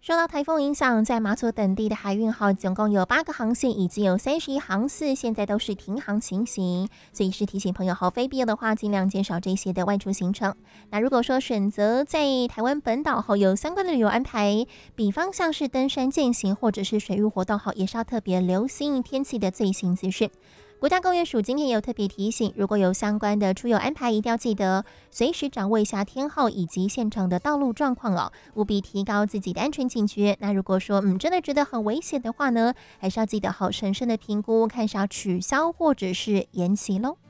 受到台风影响，在马祖等地的海运号总共有8个航线，以及有31航次，现在都是停航情形，所以是提醒朋友，非必要的话，尽量减少这些的外出行程。那如果说选择在台湾本岛后有相关的旅游安排，比方像是登山健行或者是水域活动后，也是要特别留心天气的最新资讯。国家公园署今天也有特别提醒，如果有相关的出游安排，一定要记得随时掌握一下天候以及现场的道路状况哦，务必提高自己的安全警觉。那如果说真的觉得很危险的话呢，还是要记得好审慎的评估，看是要取消或者是延期咯。